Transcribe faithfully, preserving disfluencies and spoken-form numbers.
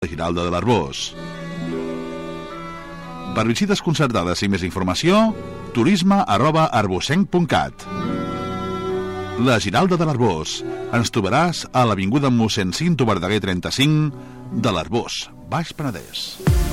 La Giralda de l'Arboç. Per visites concertades i més informació, turisme arroba arbocenc punt cat. La Giralda de l'Arboç. Ens trobaràs a l'avinguda mossèn Cinto Verdaguer trenta-cinc de l'Arboç, Baix Penedès.